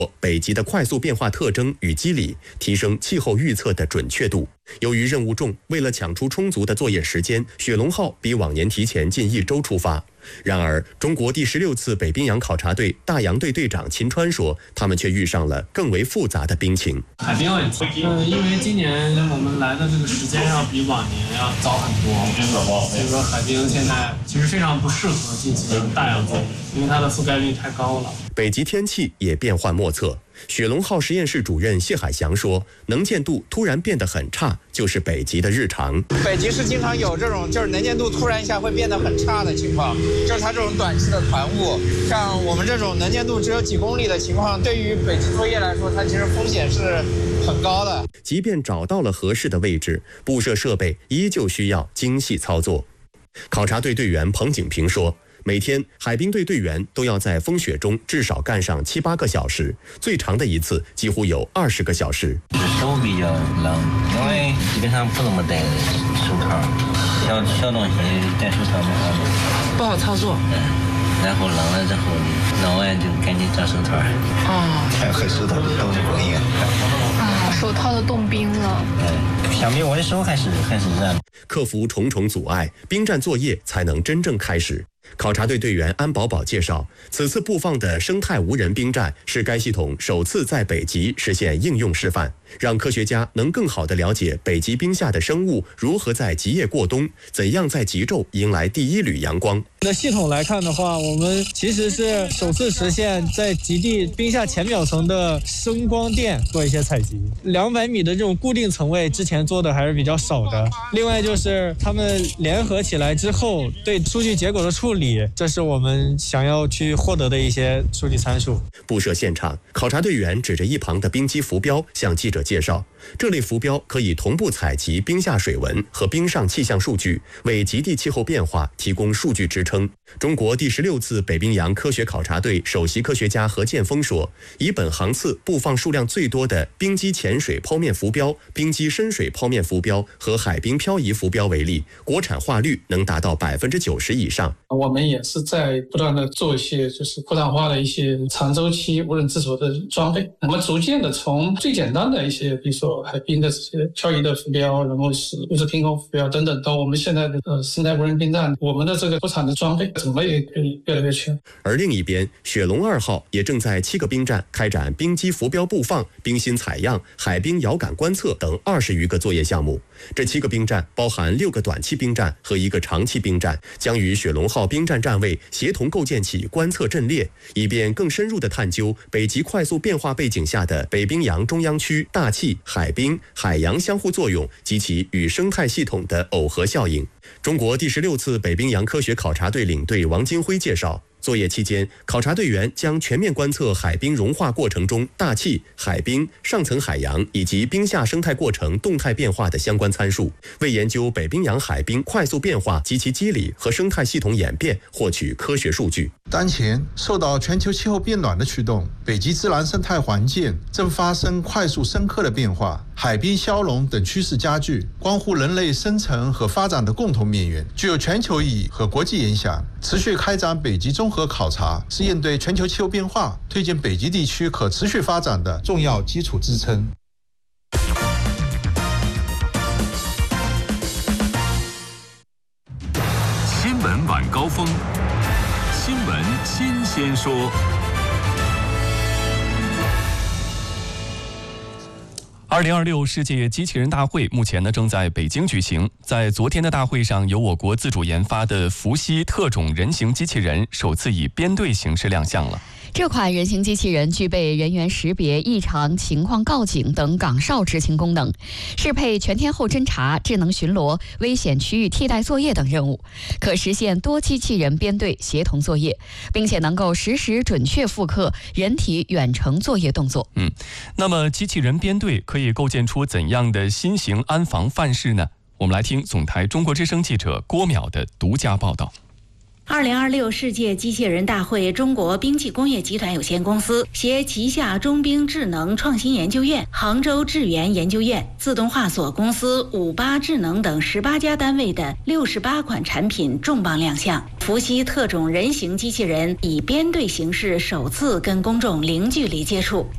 北极的快速变化特征与机理，提升气候预测的准确度。由于任务重，为了抢出充足的作业时间，雪龙号比往年提前近1周出发。然而，中国第16次北冰洋考察队大洋队队长秦川说，他们却遇上了更为复杂的冰情。 海冰问题，因为今年我们来的这个时间要比往年要早很多，所以说海冰现在其实非常不适合进行大洋作业，因为它的覆盖率太高了。 北极天气也变幻莫测。雪龙号实验室主任谢海翔说，能见度突然变得很差，就是北极的日常。 北极是经常有这种就是能见度突然一下会变得很差的情况，就是它这种短期的团雾，像我们这种能见度只有几公里的情况，对于北极作业来说，它其实风险是很高的。 即便找到了合适的位置，布设设备依旧需要精细操作。考察队队员彭景平说，每天海冰队队员都要在风雪中至少干上7、8个小时，最长的一次几乎有20个小时。 手比较冷，因为基本上不怎么戴手套，小东西戴手套不好操作。 然后冷了之后，弄完就赶紧找手套。 太和手套的冻不一样。 手套都冻冰了。 相比我的手还是热。 克服重重阻碍，冰战作业才能真正开始。考察队队员安宝宝介绍，此次布放的生态无人冰站是该系统首次在北极实现应用示范，让科学家能更好地了解北极冰下的生物如何在极夜过冬，怎样在极昼迎来第一缕阳光。 的系统来看的话，我们其实是首次实现在极地冰下浅表层的声光电做一些采集。200米的这种固定层位之前做的还是比较少的。另外就是他们联合起来之后对数据结果的处理，这是我们想要去获得的一些数据参数。 布设现场，考察队员指着一旁的冰机浮标向记者介绍，这类浮标可以同步采集冰下水文和冰上气象数据，为极地气候变化提供数据支撑。中国第16次北冰洋科学考察队首席科学家何建峰说，以本航次布放数量最多的冰机潜水剖面浮标、冰机深水剖面浮标和海冰漂移浮标为例，国产化率能达到90%以上。 我们也是在不断的做一些就是国产化的一些长周期无人自主的装备。我们逐渐的从最简单的一些，比如说海冰的这些漂移的浮标，然后是物质平衡浮标等等，到我们现在的生态无人冰站，我们的这个国产的装备种类也可以越来越全。 而另一边，雪龙2号也正在7个冰站开展冰机浮标布放、冰芯采样、海冰遥感观测等20余个作业项目。这7个冰站包含6个短期冰站和1个长期冰站，将与雪龙号冰站站位协同构建起观测阵列，以便更深入地探究北极快速变化背景下的北冰洋中央区大气、海冰、海洋相互作用及其与生态系统的耦合效应。中国第16次北冰洋科学考察队领队王金辉介绍，作业期间，考察队员将全面观测海冰融化过程中大气、海冰、上层海洋以及冰下生态过程动态变化的相关参数，为研究北冰洋海冰快速变化及其机理和生态系统演变获取科学数据。 当前，受到全球气候变暖的驱动，北极自然生态环境正发生快速深刻的变化，海冰消融等趋势加剧，关乎人类生存和发展的共同命运，具有全球意义和国际影响。持续开展北极综合考察，是应对全球气候变化、推进北极地区可持续发展的重要基础支撑。 新闻晚高峰，新闻新鲜说。2026世界机器人大会目前正在北京举行。在昨天的大会上，由我国自主研发的伏羲特种人形机器人首次以编队形式亮相了。 这款人形机器人具备人员识别、异常情况告警等岗哨执勤功能，适配全天候侦察、智能巡逻、危险区域替代作业等任务，可实现多机器人编队协同作业，并且能够实时准确复刻人体远程作业动作。 那么机器人编队可以构建出怎样的新型安防范式呢？我们来听总台中国之声记者郭淼的独家报道。 2026世界机器人大会，中国兵器工业集团有限公司携旗下中兵智能创新研究院、杭州智源研究院、自动化所公司、58智能等18家单位的68款产品重磅亮相。伏羲特种人形机器人以编队形式首次跟公众零距离接触。